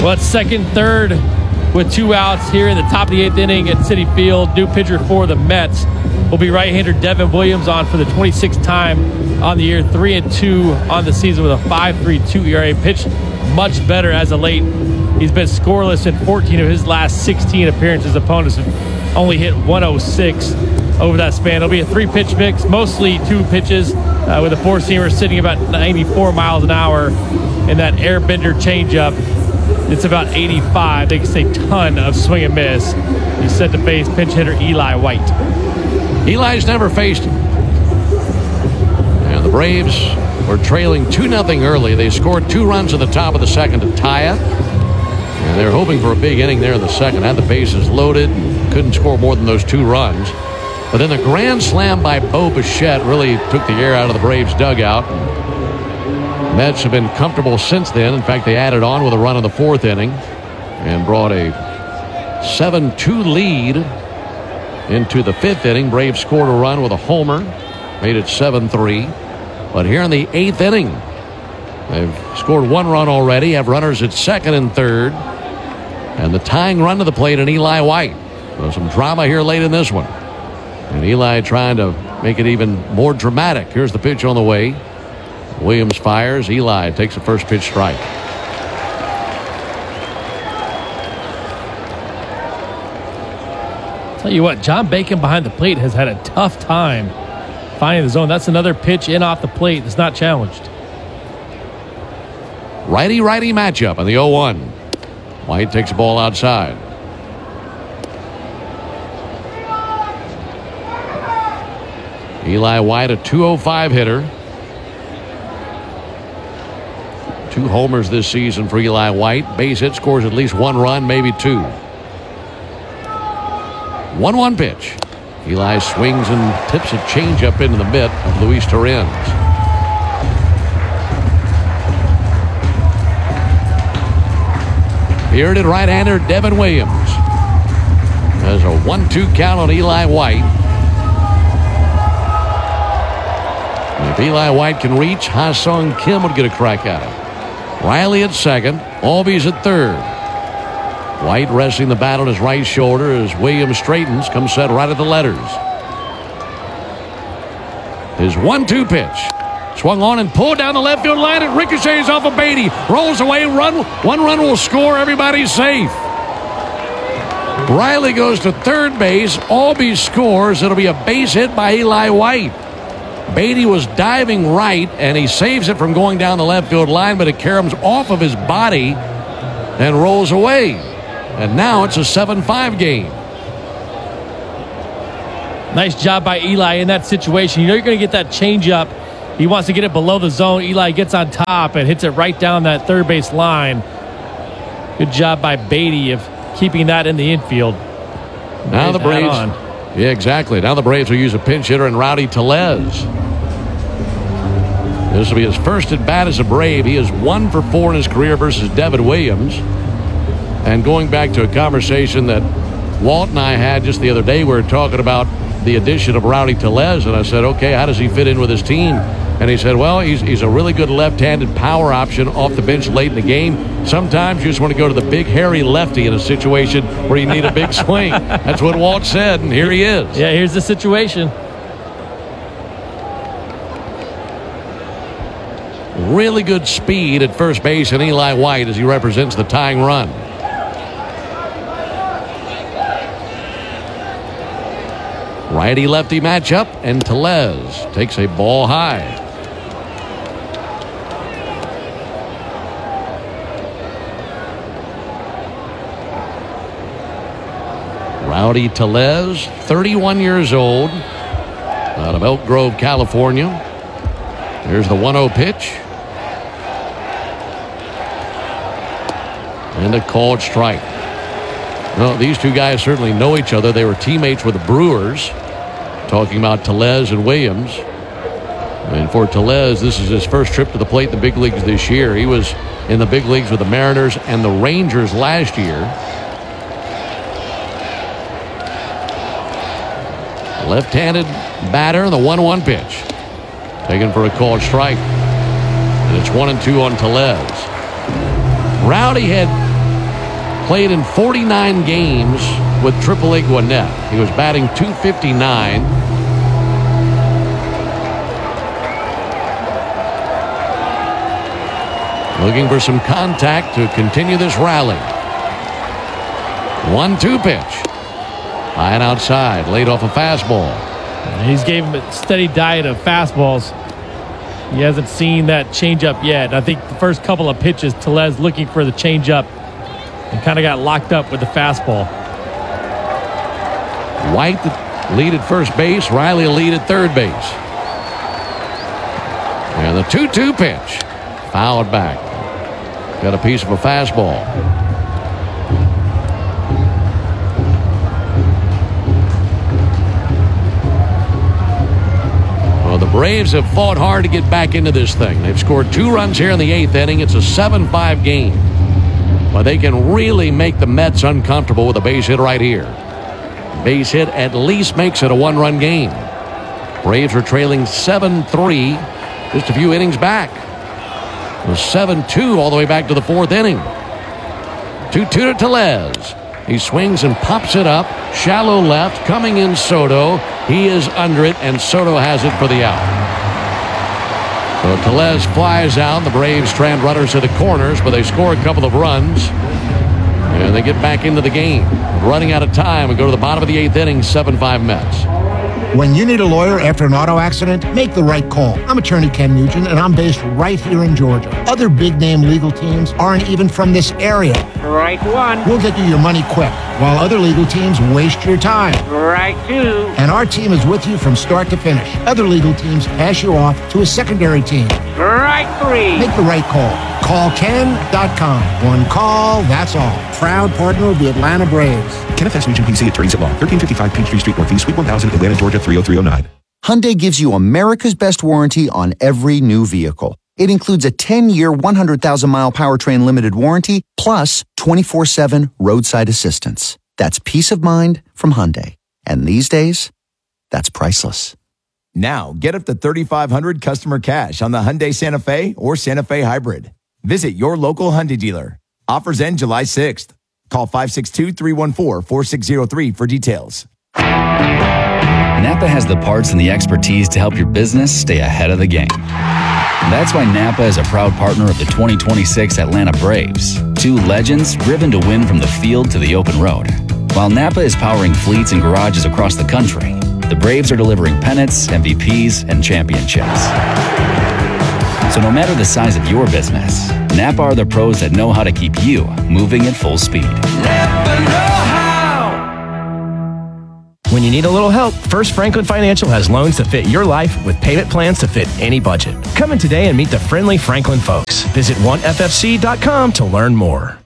Well, it's second, third with 2 outs here in the top of the 8th inning at Citi Field. New pitcher for the Mets will be right-hander Devin Williams on for the 26th time on the year, 3-2 on the season with a 5.32 ERA. Pitched much better as of late. He's been scoreless in 14 of his last 16 appearances. Opponents have only hit 106 over that span. It'll be a 3-pitch mix, mostly 2 pitches, with a 4-seamer sitting about 94 miles an hour, and that airbender changeup, it's about 85. They can say ton of swing and miss. He's set to face pinch hitter Eli White. Eli's never faced him. And the Braves were trailing 2-0 early. They scored 2 runs at the top of the second to tie it. And they're hoping for a big inning there in the second. Had the bases loaded and couldn't score more than those 2 runs. But then the grand slam by Bo Bichette really took the air out of the Braves dugout. Mets have been comfortable since then. In fact, they added on with a run in the 4th inning and brought a 7-2 lead into the 5th inning. Braves scored a run with a homer, made it 7-3. But here in the 8th inning, they've scored 1 run already, have runners at second and third, and the tying run to the plate in Eli White. So some drama here late in this one. And Eli trying to make it even more dramatic. Here's the pitch on the way. Williams fires. Eli takes the first pitch strike. Tell you what, John Bacon behind the plate has had a tough time finding the zone. That's another pitch in off the plate that's not challenged. Righty-righty matchup on the 0-1. White takes the ball outside. Eli White, a .205 hitter. 2 homers this season for Eli White. Base hit, scores at least 1 run, maybe 2. 1-1 pitch. Eli swings and tips a changeup into the mitt of Luis Torrens. Bearded right-hander Devin Williams has a 1-2 count on Eli White. And if Eli White can reach, Ha-Sung Kim would get a crack at it. Riley at second. Albies at third. White resting the bat on his right shoulder as Williams straightens. Comes set right at the letters. His 1-2 pitch. Swung on and pulled down the left field line. It ricochets off of Beatty. Rolls away. 1 run will score. Everybody's safe. Riley goes to third base. Albies scores. It'll be a base hit by Eli White. Beatty was diving right, and he saves it from going down the left field line, but it caroms off of his body and rolls away. And now it's a 7-5 game. Nice job by Eli in that situation. You know you're going to get that changeup. He wants to get it below the zone. Eli gets on top and hits it right down that third base line. Good job by Beatty of keeping that in the infield. Now the Braves. Yeah, exactly. Now the Braves will use a pinch hitter in Rowdy Tellez. This will be his first at bat as a Brave. He is 1 for 4 in his career versus Devin Williams. And going back to a conversation that Walt and I had just the other day, we were talking about the addition of Rowdy Tellez, and I said, okay, how does he fit in with his team? And he said, well, he's a really good left-handed power option off the bench late in the game. Sometimes you just want to go to the big, hairy lefty in a situation where you need a big swing. That's what Walt said, and here he is. Yeah, here's the situation. Really good speed at first base, and Eli White as he represents the tying run. Righty-lefty matchup, and Tellez takes a ball high. Rowdy Tellez, 31 years old, out of Elk Grove, California. There's the 1-0 pitch. And a called strike. Well, these two guys certainly know each other. They were teammates with the Brewers. Talking about Tellez and Williams. And for Tellez, this is his first trip to the plate in the big leagues this year. He was in the big leagues with the Mariners and the Rangers last year. Left-handed batter, the 1-1 pitch. Taken for a called strike. And it's 1-2 on Tellez. Rowdy had Played in 49 games with AAA Gwinnett. He was batting .259. Looking for some contact to continue this rally. 1-2 pitch. High and outside, laid off a fastball. He's gave him a steady diet of fastballs. He hasn't seen that changeup yet. I think the first couple of pitches, Tellez looking for the changeup and kind of got locked up with the fastball. White lead at first base, Riley lead at third base. And the 2-2 pitch. Fouled back. Got a piece of a fastball. Well, the Braves have fought hard to get back into this thing. They've scored 2 runs here in the 8th inning. It's a 7-5 game. But they can really make the Mets uncomfortable with a base hit right here. Base hit at least makes it a 1-run game. Braves are trailing 7-3 just a few innings back. It was 7-2 all the way back to the 4th inning. 2-2 to Tellez. He swings and pops it up. Shallow left. Coming in Soto. He is under it, and Soto has it for the out. So Tellez flies out. The Braves strand runners to the corners, but they score a couple of runs. And they get back into the game. Running out of time and go to the bottom of the 8th inning, 7-5 Mets. When you need a lawyer after an auto accident, make the right call. I'm attorney Ken Nugent, and I'm based right here in Georgia. Other big-name legal teams aren't even from this area. Right one. We'll get you your money quick, while other legal teams waste your time. Right two. And our team is with you from start to finish. Other legal teams pass you off to a secondary team. Right three. Make the right call. Call Ken.com. One call, that's all. Proud partner of the Atlanta Braves. Kenneth S. Nugent, PC, attorneys at law, 1355 Peachtree Street Northeast, Suite 1000, Atlanta, Georgia, 30309. Hyundai gives you America's best warranty on every new vehicle. It includes a 10-year, 100,000-mile powertrain limited warranty, plus 24/7 roadside assistance. That's peace of mind from Hyundai. And these days, that's priceless. Now, get up to $3,500 customer cash on the Hyundai Santa Fe or Santa Fe Hybrid. Visit your local Hyundai dealer. Offers end July 6th. Call 562-314-4603 for details. Napa has the parts and the expertise to help your business stay ahead of the game. That's why Napa is a proud partner of the 2026 Atlanta Braves, 2 legends driven to win from the field to the open road. While Napa is powering fleets and garages across the country, the Braves are delivering pennants, MVPs, and championships. So no matter the size of your business, Napa are the pros that know how to keep you moving at full speed. Napa know-how. When you need a little help, First Franklin Financial has loans to fit your life with payment plans to fit any budget. Come in today and meet the friendly Franklin folks. Visit onefc.com to learn more.